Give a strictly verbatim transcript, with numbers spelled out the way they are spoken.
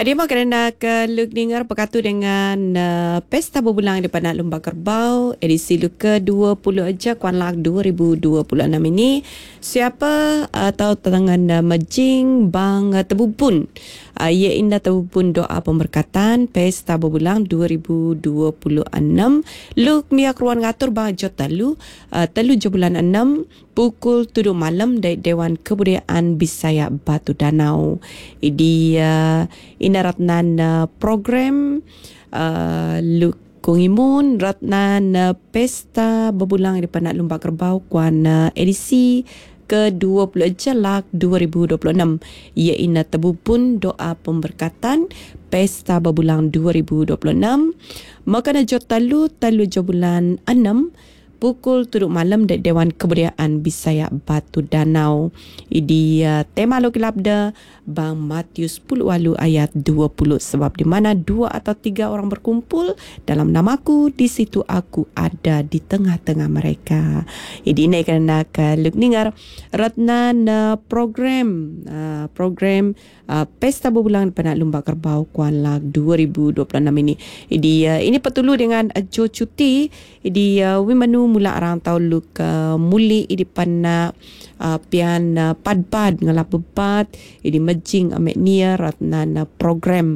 Adik mak kerana ke Luk dengar berkatu dengan uh, Pesta Berbulang di Panak Lumba Kerbau edisi Luk ke dua puluh aja Kuan Lak dua ribu dua puluh enam ini. Siapa atau tangan uh, Mejing Bang uh, Tebupun. Uh, ia indah Tebupun doa pemberkatan Pesta Berbulang dua ribu dua puluh enam. Luk miak ruang ngatur Bang Jot Talu uh, Telu je bulan enam pukul tujuh malam dari Dewan Kebudayaan Bisaya Batu Danau. Ini uh, inaratnan uh, program uh, Luk Kungimun ratnan uh, Pesta Berbulang di Panak Lumba Kerbau Kuan uh, edisi ke dua puluh Jelak dua ribu dua puluh enam. Ia ina tebupun doa pemberkatan Pesta Berbulang dua ribu dua puluh enam. Makana jot talu talu je bulan enam pukul tujuh malam di Dewan Kebudayaan Bisaya Batu Danau. Ini uh, tema lo kilabda Bang Matius sepuluh walu ayat dua puluh. Sebab di mana dua atau tiga orang berkumpul dalam namaku, di situ aku ada di tengah-tengah mereka. Ini ini kerana ke Luk dengar ratnan uh, program uh, program uh, Pesta Berbulang Panak Lumba Kerbau Kuan Lak dua ribu dua puluh enam ini. Ini uh, ini pertulu dengan uh, Jo Cuti. Ini uh, Wimanu mula arang tau Luk uh, muli idi pana uh, pian uh, pad-pad ngalap bebat idi mejing amek nia ratnan uh, program